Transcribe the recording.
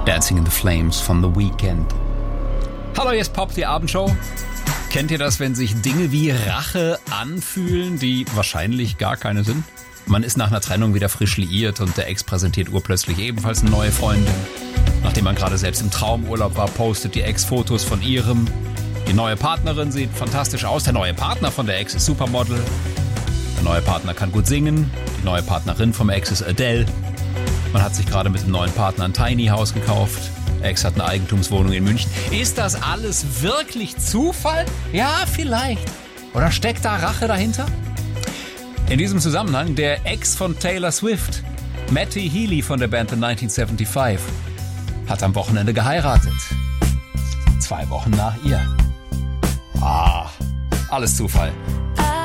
Dancing in the Flames von The Weeknd. Hallo, hier ist Pop, die Abendshow. Kennt ihr das, wenn sich Dinge wie Rache anfühlen, die wahrscheinlich gar keine sind? Man ist nach einer Trennung wieder frisch liiert und der Ex präsentiert urplötzlich ebenfalls eine neue Freundin. Nachdem man gerade selbst im Traumurlaub war, postet die Ex Fotos von ihrem. Die neue Partnerin sieht fantastisch aus. Der neue Partner von der Ex ist Supermodel. Der neue Partner kann gut singen. Die neue Partnerin vom Ex ist Adele. Man hat sich gerade mit dem neuen Partner ein Tiny House gekauft. Ex hat eine Eigentumswohnung in München. Ist das alles wirklich Zufall? Ja, vielleicht. Oder steckt da Rache dahinter? In diesem Zusammenhang der Ex von Taylor Swift, Matty Healy von der Band The 1975, hat am Wochenende geheiratet. 2 Wochen nach ihr. Alles Zufall.